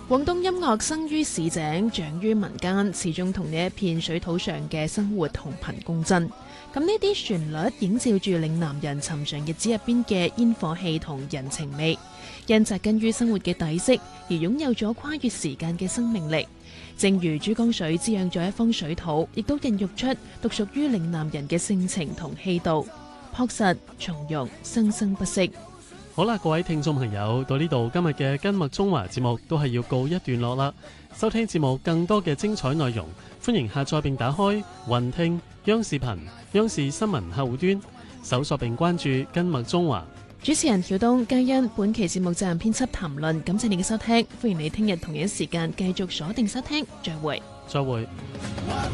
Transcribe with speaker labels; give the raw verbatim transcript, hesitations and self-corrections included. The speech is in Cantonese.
Speaker 1: 廣東音樂生於市井，長於民間，始終同呢一片水土上嘅生活同頻共振。咁呢啲旋律映照住嶺南人尋常日子入邊嘅煙火氣同人情味，因扎根於生活嘅底色而擁有咗跨越時間嘅生命力。正如珠江水滋養咗一方水土，亦都孕育出獨屬於嶺南人嘅性情同氣度，樸實從容，生生不息。
Speaker 2: 好啦，各位聽眾朋友，到呢度今日嘅跟麥中華節目都係要告一段落啦。收聽節目更多嘅精彩內容，歡迎下載並打開雲聽央視頻、央視新聞客戶端，搜索並關注跟麥中華。
Speaker 1: 主持人曉東、嘉欣，本期節目責任編輯譚論，感謝你嘅收聽，歡迎你聽日同一時間繼續鎖定收聽，再會。
Speaker 2: 再會。